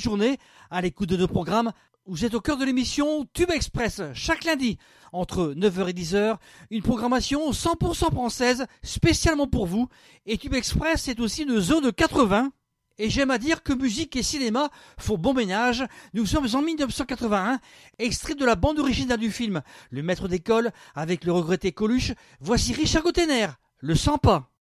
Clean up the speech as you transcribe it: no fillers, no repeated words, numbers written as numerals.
journée à l'écoute de nos programmes. Vous êtes au cœur de l'émission Tube Express, chaque lundi, entre 9h et 10h, une programmation 100% française, spécialement pour vous. Et Tube Express, c'est aussi une zone 80. Et j'aime à dire que musique et cinéma font bon ménage. Nous sommes en 1981, extrait de la bande originale du film Le Maître d'école avec le regretté Coluche. Voici Richard Gottener, Le Sens pas.